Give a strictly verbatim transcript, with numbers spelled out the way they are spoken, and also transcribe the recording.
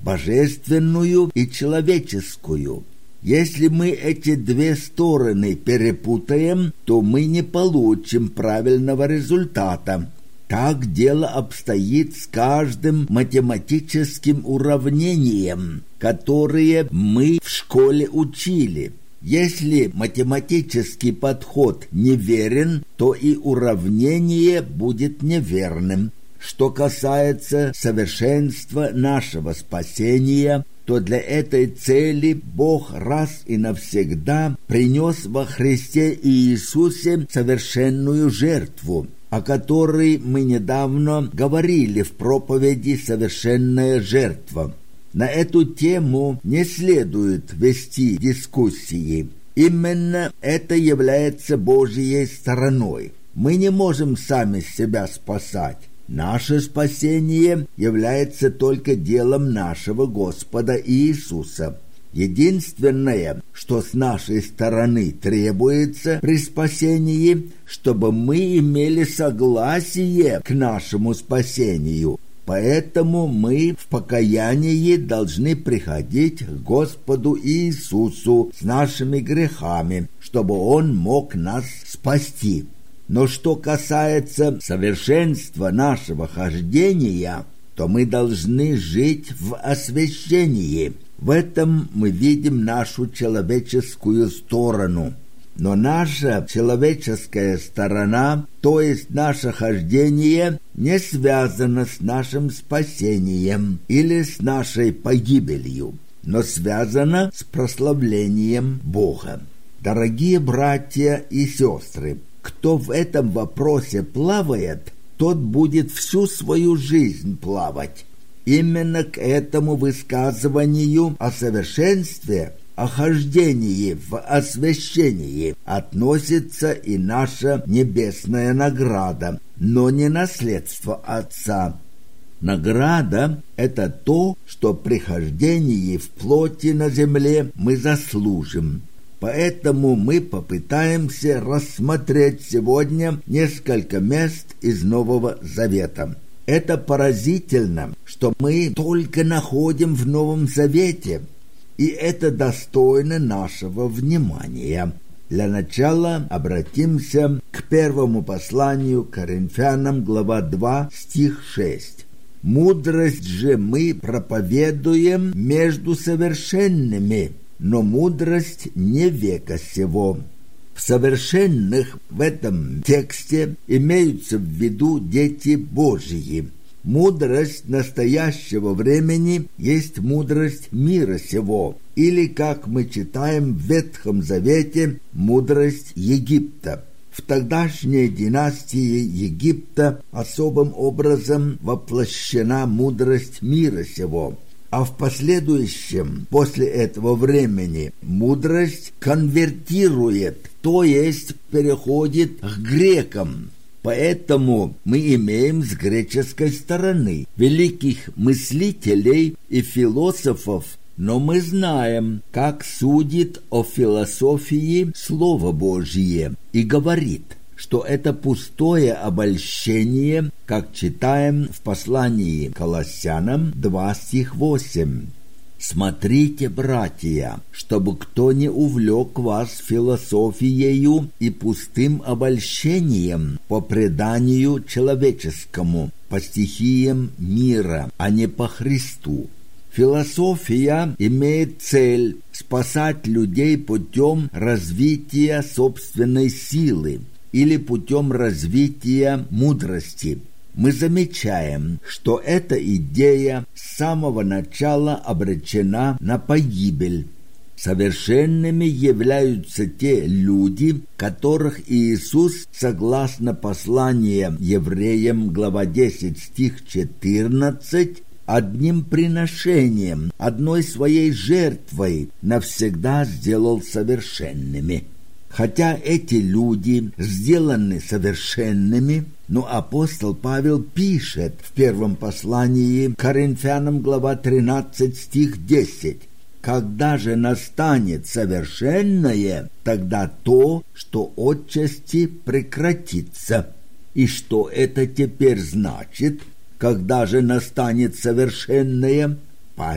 божественную и человеческую. Если мы эти две стороны перепутаем, то мы не получим правильного результата. Так дело обстоит с каждым математическим уравнением, которые мы в школе учили. Если математический подход неверен, то и уравнение будет неверным. Что касается совершенства нашего спасения, то для этой цели Бог раз и навсегда принес во Христе Иисусе совершенную жертву, о которой мы недавно говорили в проповеди «Совершенная жертва». На эту тему не следует вести дискуссии. Именно это является Божьей стороной. Мы не можем сами себя спасать. Наше спасение является только делом нашего Господа Иисуса. Единственное, что с нашей стороны требуется при спасении, чтобы мы имели согласие к нашему спасению. Поэтому мы в покаянии должны приходить к Господу Иисусу с нашими грехами, чтобы Он мог нас спасти. Но что касается совершенства нашего хождения, то мы должны жить в освящении. В этом мы видим нашу человеческую сторону. Но наша человеческая сторона, то есть наше хождение, не связано с нашим спасением или с нашей погибелью, но связано с прославлением Бога. Дорогие братья и сестры, кто в этом вопросе плавает, тот будет всю свою жизнь плавать. Именно к этому высказыванию о совершенстве, о хождении в освящении относится и наша небесная награда, но не наследство Отца. Награда – это то, что при хождении в плоти на земле мы заслужим. Поэтому мы попытаемся рассмотреть сегодня несколько мест из Нового Завета. Это поразительно, что мы только находим в Новом Завете, и это достойно нашего внимания. Для начала обратимся к первому посланию к Коринфянам, глава два, стих шесть. «Мудрость же мы проповедуем между совершенными, но мудрость не века сего». В совершенных в этом тексте имеются в виду дети Божьи. Мудрость настоящего времени есть мудрость мира сего, или, как мы читаем в Ветхом Завете, мудрость Египта. В тогдашней династии Египта особым образом воплощена мудрость мира сего. А в последующем, после этого времени, мудрость конвертирует, то есть переходит к грекам. Поэтому мы имеем с греческой стороны великих мыслителей и философов, но мы знаем, как судит о философии Слово Божье и говорит, что это пустое обольщение, как читаем в послании Колоссянам два, стих восемь. «Смотрите, братья, чтобы кто не увлек вас философиею и пустым обольщением по преданию человеческому, по стихиям мира, а не по Христу». Философия имеет цель спасать людей путем развития собственной силы или путем развития мудрости. Мы замечаем, что эта идея с самого начала обречена на погибель. Совершенными являются те люди, которых Иисус, согласно посланию евреям, глава десять, стих четырнадцать, одним приношением, одной своей жертвой навсегда сделал совершенными. Хотя эти люди сделаны совершенными, но апостол Павел пишет в первом послании к Коринфянам, глава тринадцать, стих десять: «Когда же настанет совершенное, тогда то, что отчасти прекратится». И что это теперь значит? Когда же настанет совершенное?